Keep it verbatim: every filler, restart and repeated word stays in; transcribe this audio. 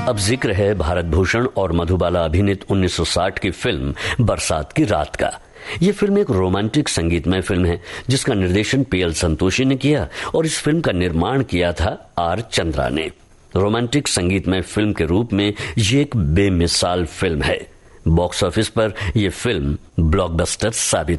अब जिक्र है भारत भूषण और मधुबाला अभिनीत उन्नीस सौ साठ की फिल्म बरसात की रात का। ये फिल्म एक रोमांटिक संगीतमय फिल्म है जिसका निर्देशन पीएल संतोषी ने किया और इस फिल्म का निर्माण किया था आर चंद्रा ने। रोमांटिक संगीतमय फिल्म के रूप में ये एक बेमिसाल फिल्म है। बॉक्स ऑफिस पर यह फिल्म ब्लॉकबस्टर साबित